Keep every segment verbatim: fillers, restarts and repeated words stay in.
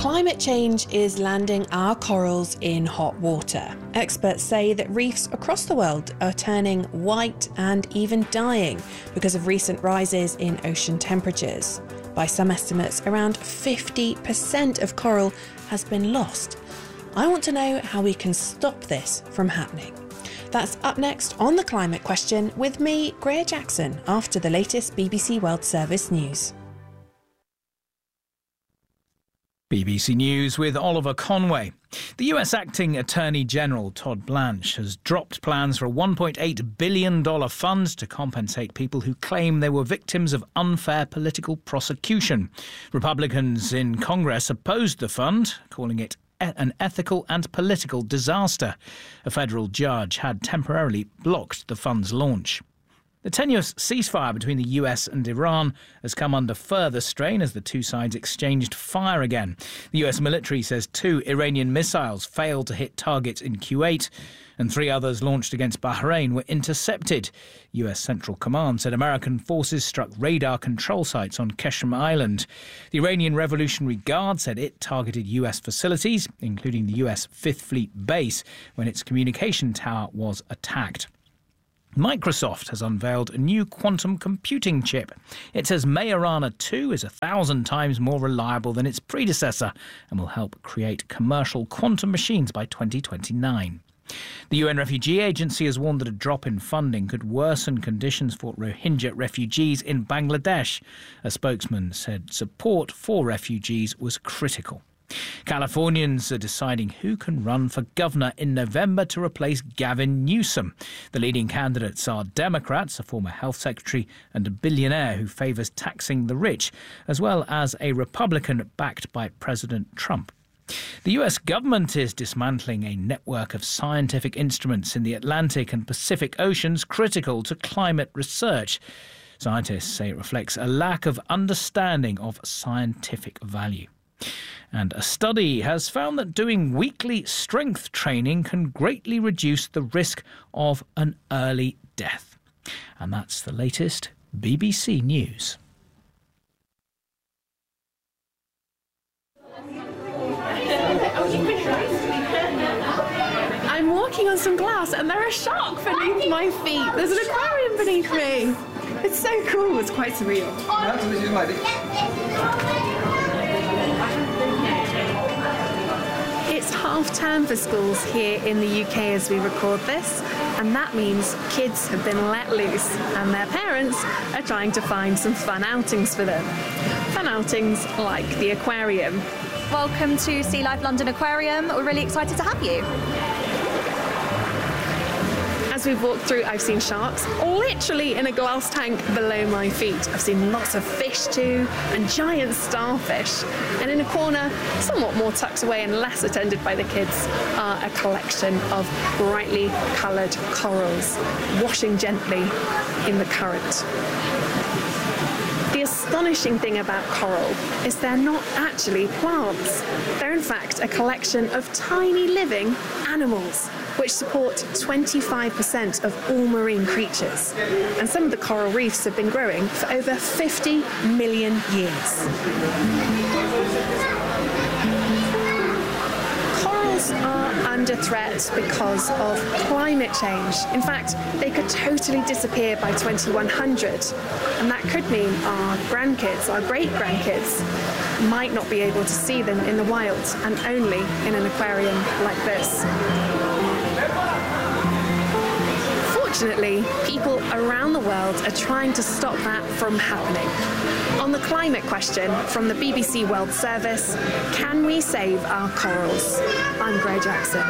Climate change is landing our corals in hot water. Experts say that reefs across the world are turning white and even dying because of recent rises in ocean temperatures. By some estimates, around fifty percent of coral has been lost. I want to know how we can stop this from happening. That's up next on The Climate Question with me, Greer Jackson, after the latest B B C World Service news. B B C News with Oliver Conway. The U S Acting Attorney General Todd Blanche has dropped plans for a one point eight billion dollars fund to compensate people who claim they were victims of unfair political prosecution. Republicans in Congress opposed the fund, calling it an ethical and political disaster. A federal judge had temporarily blocked the fund's launch. The tenuous ceasefire between the U S and Iran has come under further strain as the two sides exchanged fire again. The U S military says two Iranian missiles failed to hit targets in Kuwait and three others launched against Bahrain were intercepted. U S Central Command said American forces struck radar control sites on Qeshm Island. The Iranian Revolutionary Guard said it targeted U S facilities, including the U S Fifth Fleet base, when its communication tower was attacked. Microsoft has unveiled a new quantum computing chip. It says Majorana two is a thousand times more reliable than its predecessor and will help create commercial quantum machines by twenty twenty-nine. The U N Refugee Agency has warned that a drop in funding could worsen conditions for Rohingya refugees in Bangladesh. A spokesman said support for refugees was critical. Californians are deciding who can run for governor in November to replace Gavin Newsom. The leading candidates are Democrats, a former health secretary and a billionaire who favours taxing the rich, as well as a Republican backed by President Trump. The U S government is dismantling a network of scientific instruments in the Atlantic and Pacific Oceans critical to climate research. Scientists say it reflects a lack of understanding of scientific value. And a study has found that doing weekly strength training can greatly reduce the risk of an early death. And that's the latest B B C News. I'm walking on some glass and there are sharks beneath my feet. There's an aquarium beneath me. It's so cool. It's quite surreal. It's half term for schools here in the U K as we record this, and that means kids have been let loose and their parents are trying to find some fun outings for them. Fun outings like the aquarium. Welcome to Sea Life London Aquarium. We're really excited to have you. As we've walked through, I've seen sharks literally in a glass tank below my feet. I've seen lots of fish too, and giant starfish. And in a corner, somewhat more tucked away and less attended by the kids, are a collection of brightly coloured corals, washing gently in the current. The astonishing thing about coral is they're not actually plants. They're in fact a collection of tiny living animals, which support twenty-five percent of all marine creatures. And some of the coral reefs have been growing for over fifty million years. Corals are under threat because of climate change. In fact, they could totally disappear by twenty-one hundred. And that could mean our grandkids, our great-grandkids, might not be able to see them in the wild and only in an aquarium like this. Fortunately, people around the world are trying to stop that from happening. On the climate question from the B B C World Service, can we save our corals? I'm Greer Jackson.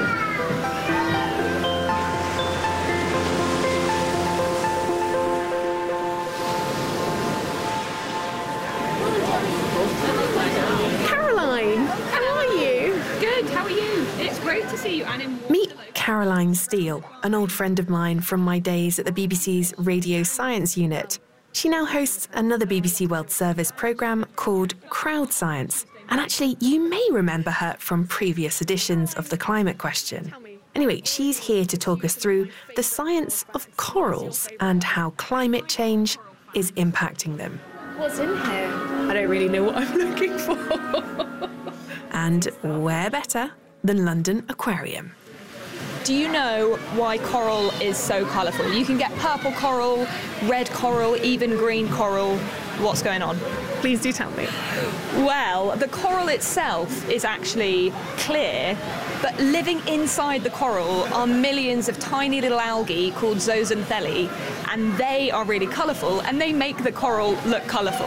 Caroline, how are you? Good, how are you? It's great to see you, and in Meet Caroline Steele, an old friend of mine from my days at the B B C's Radio Science Unit. She now hosts another B B C World Service programme called Crowd Science. And actually, you may remember her from previous editions of The Climate Question. Anyway, she's here to talk us through the science of corals and how climate change is impacting them. What's in here? I don't really know what I'm looking for. And where better than London Aquarium? Do you know why coral is so colourful? You can get purple coral, red coral, even green coral. What's going on? Please do tell me. Well, the coral itself is actually clear, but living inside the coral are millions of tiny little algae called zooxanthellae, and they are really colourful, and they make the coral look colourful.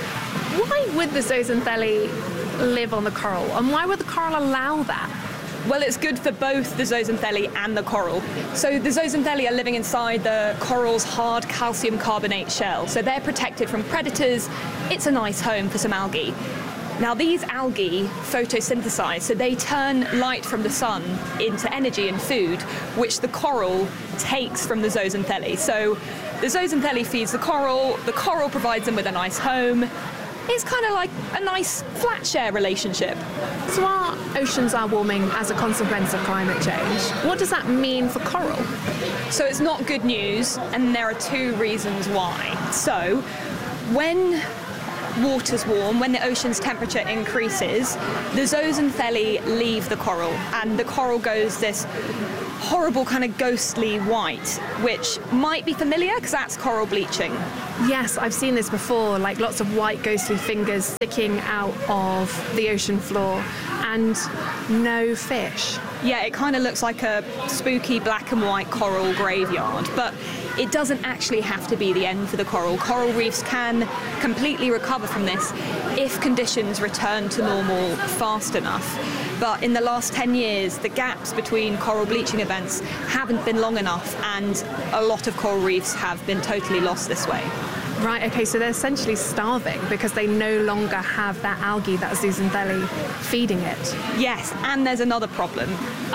Why would the zooxanthellae live on the coral, and why would the coral allow that? Well, it's good for both the zooxanthellae and the coral. So the zooxanthellae are living inside the coral's hard calcium carbonate shell. So they're protected from predators. It's a nice home for some algae. Now, these algae photosynthesize, so they turn light from the sun into energy and food, which the coral takes from the zooxanthellae. So the zooxanthellae feeds the coral, the coral provides them with a nice home. It's kind of like a nice flat share relationship. So our oceans are warming as a consequence of climate change. What does that mean for coral? So it's not good news, and there are two reasons why. So when water's warm, when the ocean's temperature increases, the zooxanthellae leave the coral, and the coral goes this horrible kind of ghostly white, which might be familiar because that's coral bleaching. Yes, I've seen this before, like lots of white ghostly fingers sticking out of the ocean floor and no fish. Yeah, it kind of looks like a spooky black and white coral graveyard, but it doesn't actually have to be the end for the coral. Coral reefs can completely recover from this if conditions return to normal fast enough. But in the last ten years, the gaps between coral bleaching events haven't been long enough, and a lot of coral reefs have been totally lost this way. Right, okay, so they're essentially starving because they no longer have that algae, that zooxanthellae, feeding it. Yes, and there's another problem.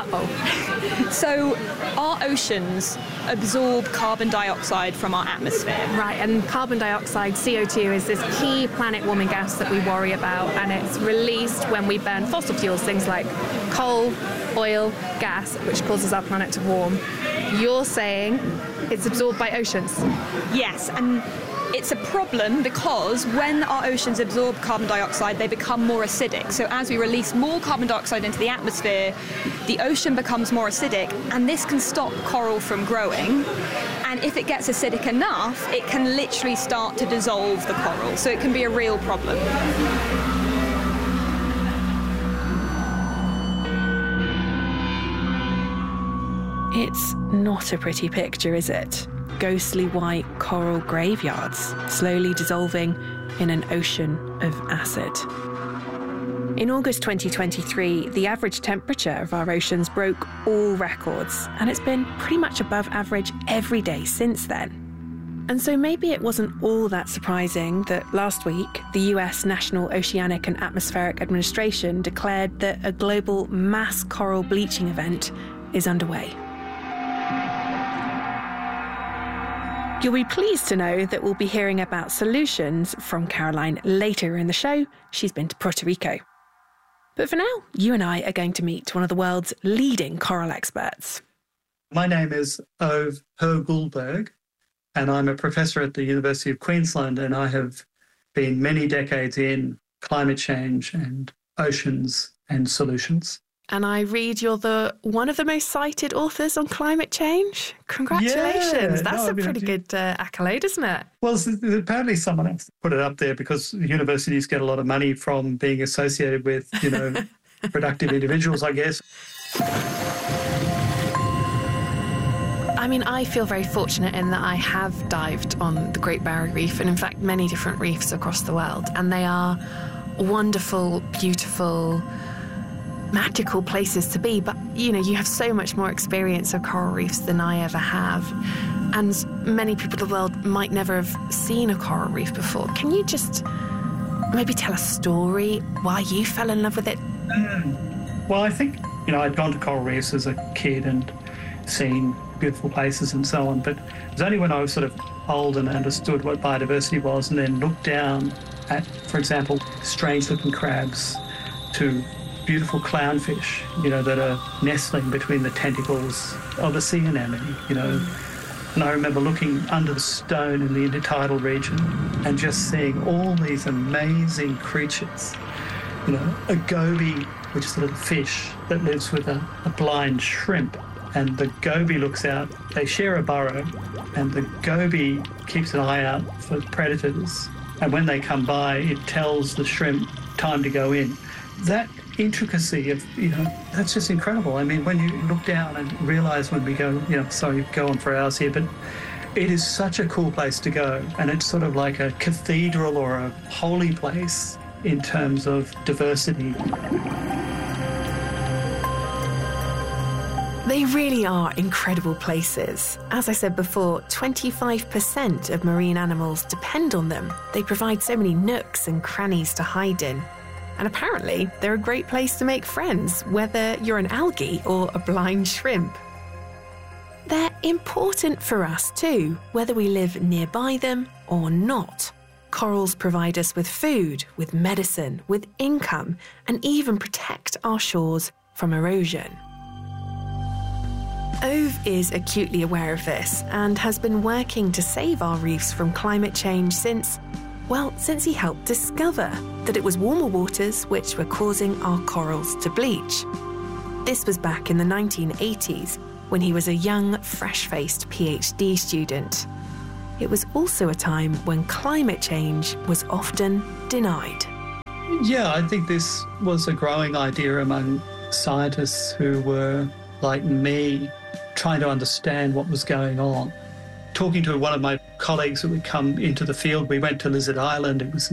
Uh-oh. So our oceans absorb carbon dioxide from our atmosphere. Right, and carbon dioxide, C O two, is this key planet-warming gas that we worry about, and it's released when we burn fossil fuels, things like coal, oil, gas, which causes our planet to warm. You're saying it's absorbed by oceans? Yes, and it's a problem because when our oceans absorb carbon dioxide, they become more acidic. So as we release more carbon dioxide into the atmosphere, the ocean becomes more acidic, and this can stop coral from growing. And if it gets acidic enough, it can literally start to dissolve the coral. So it can be a real problem. It's not a pretty picture, is it? Ghostly white coral graveyards slowly dissolving in an ocean of acid. In August twenty twenty-three, the average temperature of our oceans broke all records, and it's been pretty much above average every day since then. And so maybe it wasn't all that surprising that last week, the U S National Oceanic and Atmospheric Administration declared that a global mass coral bleaching event is underway. You'll be pleased to know that we'll be hearing about solutions from Caroline later in the show. She's been to Puerto Rico. But for now, you and I are going to meet one of the world's leading coral experts. My name is Ove Herr-Guldberg, and I'm a professor at the University of Queensland, and I have been many decades in climate change and oceans and solutions. And I read you're the one of the most cited authors on climate change. Congratulations. Yeah, That's no, a I mean, pretty good uh, accolade, isn't it? Well, apparently someone else put it up there because universities get a lot of money from being associated with, you know, productive individuals, I guess. I mean, I feel very fortunate in that I have dived on the Great Barrier Reef and, in fact, many different reefs across the world. And they are wonderful, beautiful, magical places to be, but you know, you have so much more experience of coral reefs than I ever have, and many people in the world might never have seen a coral reef before. Can you just maybe tell a story why you fell in love with it? Mm. Well, I think, you know, I'd gone to coral reefs as a kid and seen beautiful places and so on, but it was only when I was sort of old and understood what biodiversity was and then looked down at, for example, strange-looking crabs to beautiful clownfish, you know, that are nestling between the tentacles of a sea anemone, you know. And I remember looking under the stone in the intertidal region and just seeing all these amazing creatures, you know, a goby which is a little fish that lives with a, a blind shrimp. And the goby looks out, they share a burrow, and the goby keeps an eye out for predators. And when they come by, it tells the shrimp time to go in. That intricacy of, you know, that's just incredible. I mean, when you look down and realise when we go, you know, sorry, go on for hours here, but it is such a cool place to go. And it's sort of like a cathedral or a holy place in terms of diversity. They really are incredible places. As I said before, twenty-five percent of marine animals depend on them. They provide so many nooks and crannies to hide in. And apparently, they're a great place to make friends, whether you're an algae or a blind shrimp. They're important for us too, whether we live nearby them or not. Corals provide us with food, with medicine, with income, and even protect our shores from erosion. Ove is acutely aware of this and has been working to save our reefs from climate change since, well, since he helped discover that it was warmer waters which were causing our corals to bleach. This was back in the nineteen eighties, when he was a young, fresh-faced PhD student. It was also a time when climate change was often denied. Yeah, I think this was a growing idea among scientists who were, like me, trying to understand what was going on. Talking to one of my colleagues who would come into the field, we went to Lizard Island. It was